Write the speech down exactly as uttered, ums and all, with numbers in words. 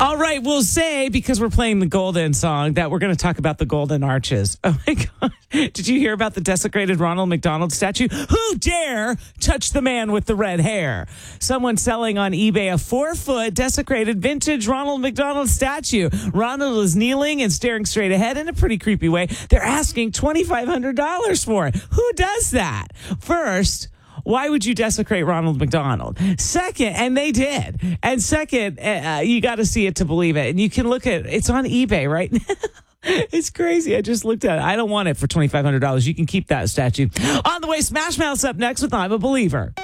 All right, we'll say, because we're playing the Golden song, that we're going to talk about the Golden Arches. Oh, my God. Did you hear about the desecrated Ronald McDonald statue? Who dare touch the man with the red hair? Someone selling on eBay a four-foot desecrated vintage Ronald McDonald statue. Ronald is kneeling and staring straight ahead in a pretty creepy way. They're asking twenty-five hundred dollars for it. Who does that? First, why would you desecrate Ronald McDonald? Second, and they did. And second, uh, you got to see it to believe it. And you can look at it's on eBay right now. It's crazy. I just looked at it. I don't want it for twenty-five hundred dollars. You can keep that statue. On the way, Smash Mouth's up next with I'm a Believer.